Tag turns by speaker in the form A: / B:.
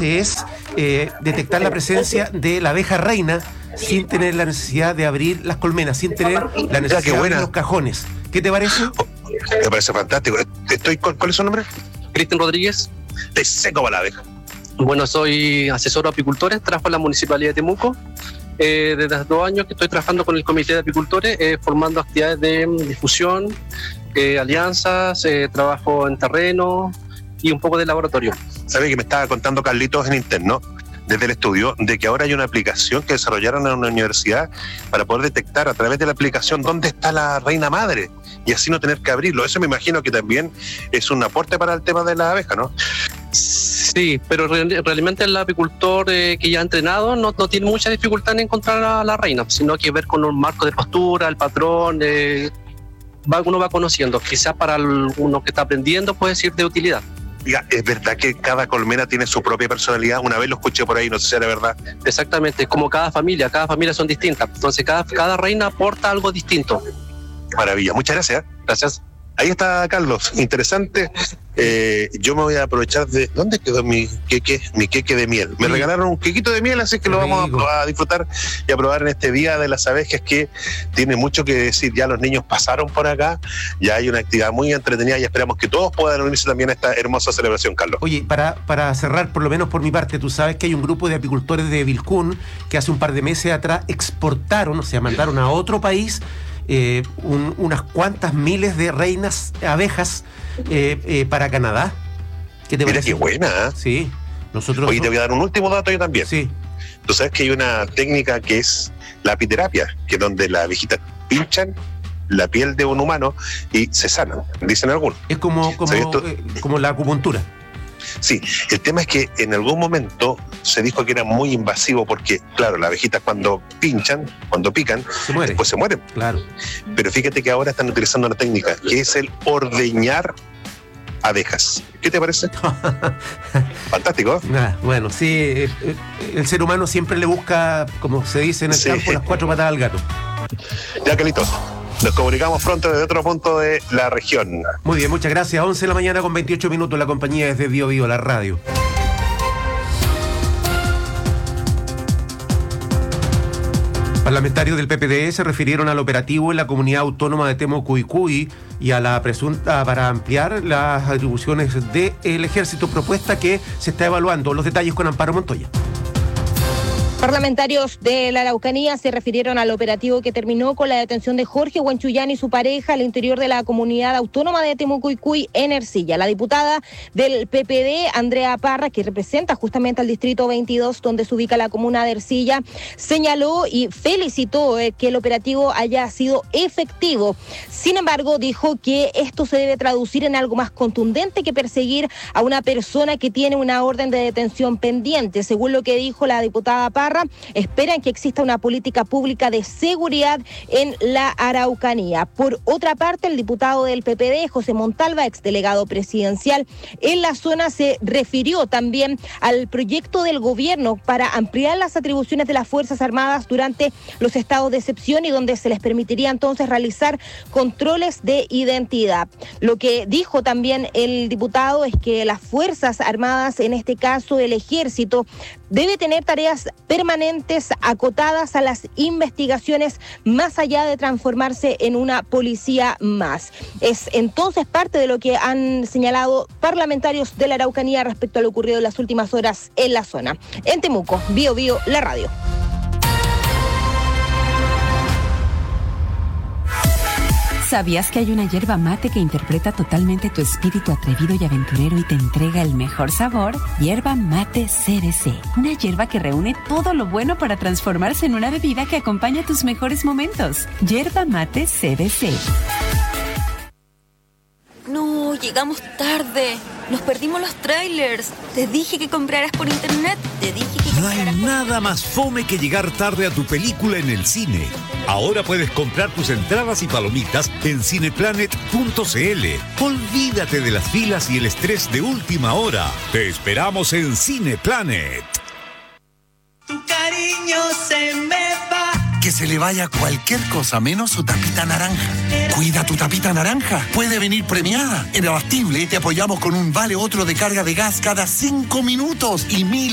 A: hace es detectar la presencia de la abeja reina sin tener la necesidad de abrir las colmenas, sin tener la necesidad de abrir los cajones. ¿Qué te parece?
B: Me parece fantástico. ¿Cuál es su nombre?
C: Cristian Rodríguez.
B: Te seco para la abeja.
C: Bueno, soy asesor de apicultores, trabajo en la Municipalidad de Temuco. Desde hace 2 años que estoy trabajando con el Comité de Apicultores, formando actividades de difusión, alianzas, trabajo en terreno y un poco de laboratorio.
B: ¿Sabe que me estaba contando Carlitos en interno, desde el estudio, de que ahora hay una aplicación que desarrollaron en una universidad para poder detectar a través de la aplicación dónde está la reina madre y así no tener que abrirlo? Eso me imagino que también es un aporte para el tema de la abeja, ¿no?
C: Sí, pero realmente el apicultor que ya ha entrenado no tiene mucha dificultad en encontrar a la reina, sino que ver con un marco de postura, el patrón, uno va conociendo. Quizás para uno que está aprendiendo puede ser de utilidad.
B: Diga, ¿es verdad que cada colmena tiene su propia personalidad? Una vez lo escuché por ahí, no sé si era verdad.
C: Exactamente, es como cada familia son distintas, entonces cada reina aporta algo distinto.
B: Maravilla, muchas gracias.
C: Gracias.
B: Ahí está Carlos, interesante. Yo me voy a aprovechar de... ¿Dónde quedó mi queque de miel? Me regalaron un quequito de miel, así que lo vamos a disfrutar y a probar en este Día de las Abejas, que tiene mucho que decir. Ya los niños pasaron por acá, ya hay una actividad muy entretenida y esperamos que todos puedan unirse también a esta hermosa celebración, Carlos.
A: Oye, para cerrar, por lo menos por mi parte, tú sabes que hay un grupo de apicultores de Vilcún que hace un par de meses atrás exportaron, o sea, mandaron a otro país unas cuantas miles de reinas abejas para Canadá. ¿Qué te parece?
B: Mira qué buena, ¿eh?
A: Sí. Nosotros...
B: Oye, te voy a dar un último dato yo también.
A: Sí.
B: Tú sabes que hay una técnica que es la apiterapia, que es donde las abejitas pinchan la piel de un humano y se sanan, dicen algunos.
A: Es como la acupuntura.
B: Sí, el tema es que en algún momento se dijo que era muy invasivo porque, claro, las abejitas cuando pinchan, cuando pican, después se mueren.
A: Claro.
B: Pero fíjate que ahora están utilizando una técnica que es el ordeñar abejas. ¿Qué te parece? Fantástico.
A: Bueno, sí, el ser humano siempre le busca, como se dice en el campo, las 4 patas al gato.
B: Ya, Carlitos. Nos comunicamos pronto desde otro punto de la región.
A: Muy bien, muchas gracias. 11 de la mañana con 28 minutos. La compañía es de Bio Bio, la radio. Parlamentarios del PPD se refirieron al operativo en la comunidad autónoma de Temuco-Cuycuy y a la presunta para ampliar las atribuciones del ejército, propuesta que se está evaluando. Los detalles con Amparo Montoya.
D: Parlamentarios de la Araucanía se refirieron al operativo que terminó con la detención de Jorge Huanchuyán y su pareja al interior de la comunidad autónoma de Temuco-Cuycuy en Ercilla. La diputada del PPD, Andrea Parra, que representa justamente al distrito 22, donde se ubica la comuna de Ercilla, señaló y felicitó que el operativo haya sido efectivo. Sin embargo, dijo que esto se debe traducir en algo más contundente que perseguir a una persona que tiene una orden de detención pendiente. Según lo que dijo la diputada Parra, esperan que exista una política pública de seguridad en la Araucanía. Por otra parte, el diputado del PPD, José Montalva, exdelegado presidencial en la zona, se refirió también al proyecto del gobierno para ampliar las atribuciones de las Fuerzas Armadas durante los estados de excepción y donde se les permitiría entonces realizar controles de identidad. Lo que dijo también el diputado es que las Fuerzas Armadas, en este caso el Ejército, debe tener tareas permanentes acotadas a las investigaciones más allá de transformarse en una policía más. Es entonces parte de lo que han señalado parlamentarios de la Araucanía respecto a lo ocurrido en las últimas horas en la zona. En Temuco, Bio Bio, la radio.
E: ¿Sabías que hay una yerba mate que interpreta totalmente tu espíritu atrevido y aventurero y te entrega el mejor sabor? Yerba Mate CBC. Una yerba que reúne todo lo bueno para transformarse en una bebida que acompaña tus mejores momentos. Yerba Mate CBC.
F: No, llegamos tarde. Nos perdimos los trailers. Te dije que compraras por internet.
G: No hay nada más fome que llegar tarde a tu película en el cine. Ahora puedes comprar tus entradas y palomitas en cineplanet.cl. Olvídate de las filas y el estrés de última hora. Te esperamos en Cineplanet.
H: Tu cariño se me va.
I: Que se le vaya cualquier cosa menos su tapita naranja. Cuida tu tapita naranja. Puede venir premiada. En Abastible te apoyamos con un vale otro de carga de gas cada 5 minutos y 1.000